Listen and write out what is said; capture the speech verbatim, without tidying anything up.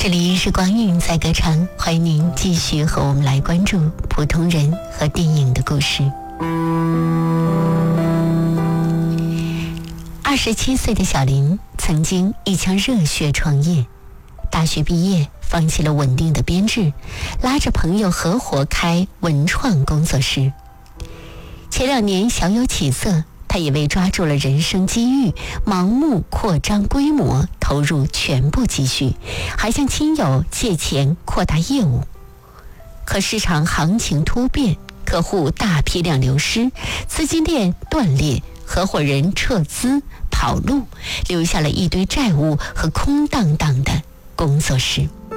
这里是光影在歌唱，欢迎您继续和我们来关注普通人和电影的故事。二十七岁的小林曾经一腔热血创业，大学毕业放弃了稳定的编制，拉着朋友合伙开文创工作室。前两年小有起色，他也为抓住了人生机遇，盲目扩张规模，投入全部积蓄，还向亲友借钱扩大业务。可市场行情突变，客户大批量流失，资金链断裂，合伙人撤资跑路，留下了一堆债务和空荡荡的工作室。